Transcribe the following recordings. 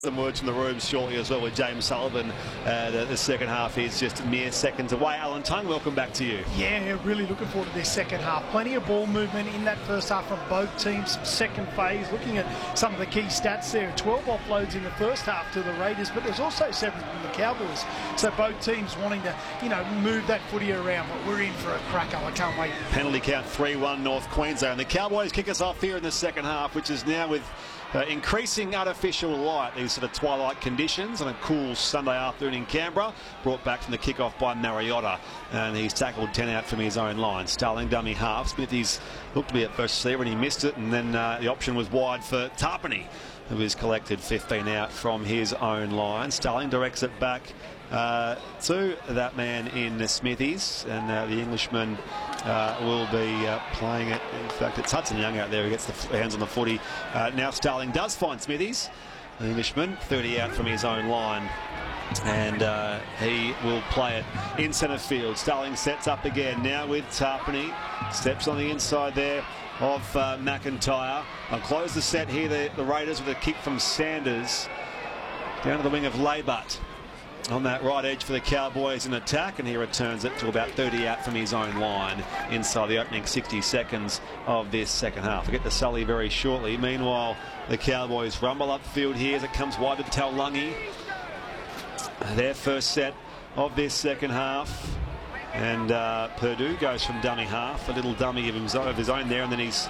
Some words from the room shortly as well with James Sullivan. The second half is just mere seconds away. Alan Tongue, welcome back to you. Yeah, really looking forward to this second half. Plenty of ball movement in that first half from both teams. Second phase, looking at some of the key stats there. 12 offloads in the first half to the Raiders, but there's also 7 from the Cowboys. So both teams wanting to, move that footy around. But we're in for a cracker. I can't wait. Penalty count 3-1 North Queensland. The Cowboys kick us off here in the second half, which is now with increasing artificial light, these sort of twilight conditions on a cool Sunday afternoon in Canberra, brought back from the kickoff by Mariota, and he's tackled 10 out from his own line. Starling dummy half. Smithies looked to be at first receiver and he missed it, and then the option was wide for Tarpany, who has collected 15 out from his own line. Starling directs it back to that man in the Smithies, and the Englishman will be playing it. In fact, it's Hudson Young out there who gets the hands on the footy. Now Starling does find Smithies, the Englishman, 30 out from his own line, and he will play it in centre field. Starling sets up again now with Tarpany, steps on the inside there of McIntyre. I'll close the set here, the Raiders, with a kick from Sanders down to the wing of Laybutt on that right edge for the Cowboys in attack, and he returns it to about 30 out from his own line inside the opening 60 seconds of this second half. We'll get to Sully very shortly. Meanwhile, the Cowboys rumble upfield here as it comes wide to Taulagi. Their first set of this second half, and Purdue goes from dummy half, a little dummy of his own there, and then he's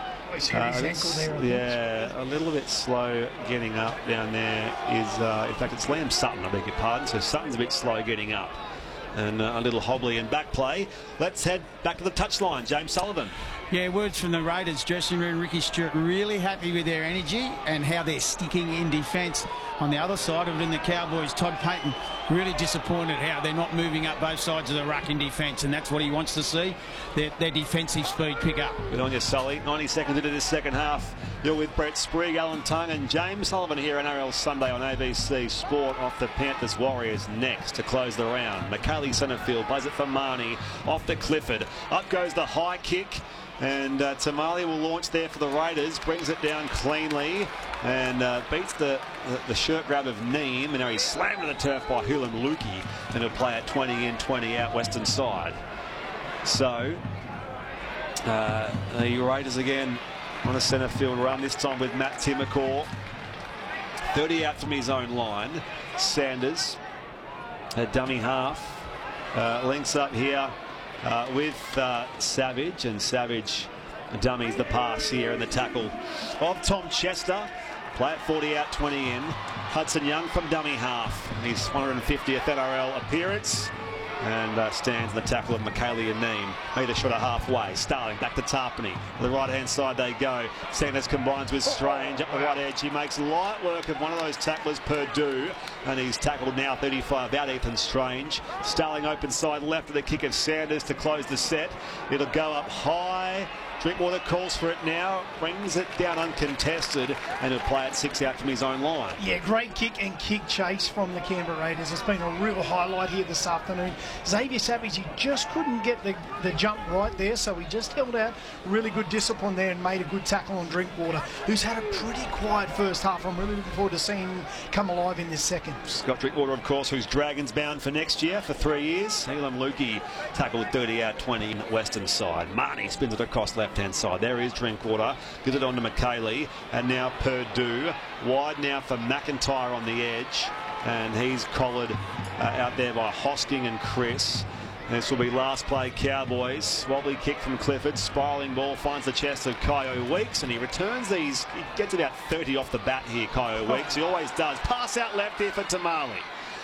a little bit slow getting up down there. In fact, it's Liam Sutton, I beg your pardon. So Sutton's a bit slow getting up, and a little hobbly in back play. Let's head back to the touchline. James Sullivan. Yeah, words from the Raiders dressing room. Ricky Stewart really happy with their energy and how they're sticking in defence. On the other side of it, in the Cowboys, Todd Payton really disappointed how they're not moving up both sides of the ruck in defence, and that's what he wants to see, their defensive speed pick up. Good on you, Sully. 90 seconds into this second half. You're with Brett Sprigg, Alan Tongue and James Sullivan here on NRL Sunday on ABC Sport. Off the Panthers Warriors next to close the round. McKaylee centre field, plays it for Marnie. Off to Clifford. Up goes the high kick. And Tamale will launch there for the Raiders, brings it down cleanly, and beats the shirt grab of Neem, and now he's slammed to the turf by Hulan Lukey, and he'll play at 20 in, 20 out, western side. So the Raiders again on a centre field run, this time with Matt Timmacore, 30 out from his own line. Sanders, a dummy half, links up here with Savage, and Savage dummies the pass here, and the tackle of Tom Chester. Play at 40 out, 20 in. Hudson Young from dummy half, his 150th NRL appearance, and stands in the tackle of McKaylee and Neem. Metre shot at halfway. Starling back to Tarpany. On the right-hand side they go. Sanders combines with Strange up the right edge. He makes light work of one of those tacklers, Purdue, and he's tackled now 35 out, Ethan Strange. Starling open side left with the kick of Sanders to close the set. It'll go up high. Drinkwater calls for it now, brings it down uncontested, and he'll play it 6 out from his own line. Yeah, great kick and kick chase from the Canberra Raiders. It's been a real highlight here this afternoon. Xavier Savage, he just couldn't get the jump right there, so he just held out. Really good discipline there and made a good tackle on Drinkwater, who's had a pretty quiet first half. I'm really looking forward to seeing him come alive in this second. Scott Drinkwater, of course, who's Dragons bound for next year for 3 years. Hulan Lukey tackled 30 out, 20 western side. Marnie spins it across left-hand side. There is Drinkwater. Gives it on to McKaylee. And now Purdue. Wide now for McIntyre on the edge. And he's collared out there by Hosking and Chris. And this will be last play Cowboys. Wobbly kick from Clifford. Spiralling ball finds the chest of Kyo Weeks. And he returns these. He gets about 30 off the bat here, Kyo Weeks. He always does. Pass out left here for Tamale.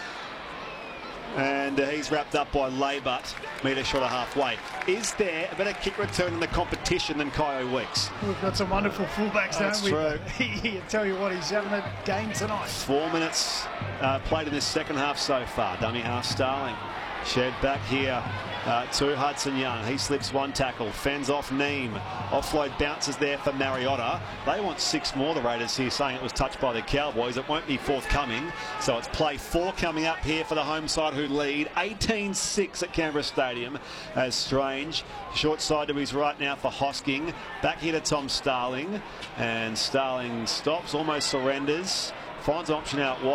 And he's wrapped up by Laybutt, metre short of halfway. Is there a better kick return in the competition than Kyo Weeks? We've got some wonderful fullbacks, don't we? That's true. Tell you what, he's having a game tonight. 4 minutes played in this second half so far. Dummy half Starling. Shed back here to Hudson Young. He slips one tackle, fends off Neem. Offload bounces there for Mariota. They want 6 more, the Raiders here, saying it was touched by the Cowboys. It won't be forthcoming. So it's play 4 coming up here for the home side, who lead 18-6 at Canberra Stadium as Strange. Short side to his right now for Hosking. Back here to Tom Starling. And Starling stops, almost surrenders. Finds an option out wide.